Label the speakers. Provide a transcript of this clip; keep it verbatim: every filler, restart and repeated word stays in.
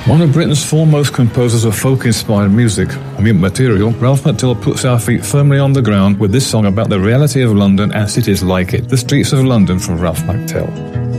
Speaker 1: One of Britain's foremost composers of folk-inspired music, mute material, Ralph McTell puts our feet firmly on the ground with this song about the reality of London and cities like it. The Streets of London from Ralph McTell.